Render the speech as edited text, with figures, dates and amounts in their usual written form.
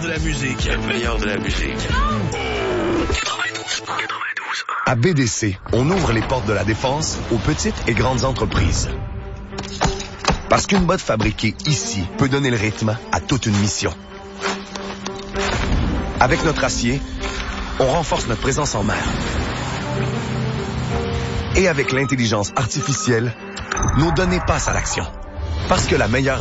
de la musique. Le meilleur de la musique. 92. À BDC, on ouvre les portes de la défense aux petites et grandes entreprises. Parce qu'une botte fabriquée ici peut donner le rythme à toute une mission. Avec notre acier, on renforce notre présence en mer. Et avec l'intelligence artificielle, nos données passent à l'action. Parce que la meilleure